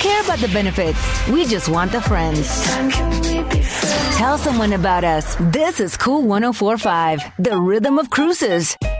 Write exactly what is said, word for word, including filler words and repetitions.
care about the benefits. We just want the friends. Tell someone about us. This is Cool one oh four point five, the rhythm of cruises.